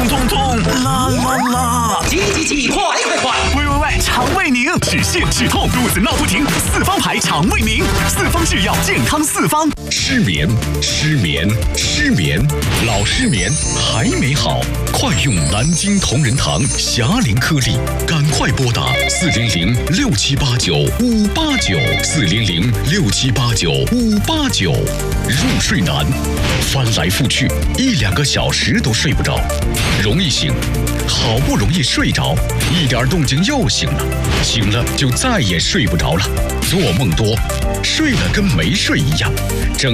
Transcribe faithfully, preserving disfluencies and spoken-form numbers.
痛痛痛，啦啦啦！ 急急急，快快快！ 喂喂喂，肠胃宁，止泻止痛，肚子闹不停，四方牌肠胃宁，四方制药，健康四方。 失眠，失眠，失眠，老失眠还没好，快用南京同仁堂霞灵颗粒，赶快拨打四零零六七八九五八九四零零六七八九五八九。入睡难，翻来覆去一两个小时都睡不着，容易醒，好不容易睡着，一点动静又醒了，醒了就再也睡不着了，做梦多，睡了跟没睡一样，整